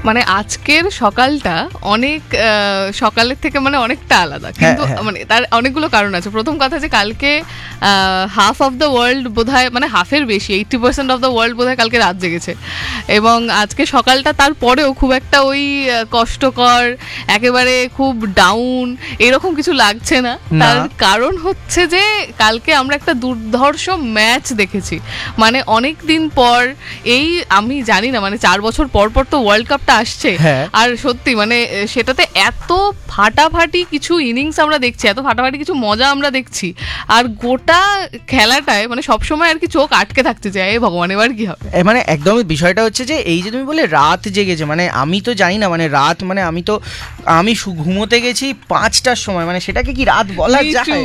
মানে আজকের সকালটা অনেক সকালের থেকে মানে অনেকটা আলাদা, কিন্তু মানে তার অনেকগুলো কারণ আছে। প্রথম কথা যে কালকে হাফ অফ দ্য ওয়ার্ল্ড বোধহয়, মানে হাফের বেশি 80% অফ দ্য ওয়ার্ল্ড বোধহয় কালকে রাত জেগেছে, এবং আজকে সকালটা তারপরেও খুব একটা ওই কষ্টকর, একেবারে খুব ডাউন এরকম কিছু লাগছে না। তার কারণ হচ্ছে যে কালকে আমরা একটা দুর্ধর্ষ ম্যাচ দেখেছি। মানে অনেক দিন পর, এই আমি জানি না মানে 4 বছর পর পর তো ওয়ার্ল্ড কাপটা আসছে, আর সত্যি মানে সেটাতে এত ফাটাফাটি কিছু ইনিংস আমরা দেখছি, এত ফাটাফাটি কিছু মজা আমরা দেখছি, আর গোটা খেলাটায় মানে সবসময় আর কি চোখ আটকে থাকতে চায়, এ ভগবান এবার কি হবে। মানে একদমই বিষয়টা হচ্ছে যে এই যে তুমি বলে রাত জেগেছে, মানে আমি তো জানি না, মানে রাত মানে আমি ঘুমোতে গেছি 5টার সময়, মানে সেটাকে কি রাত বলা যায়?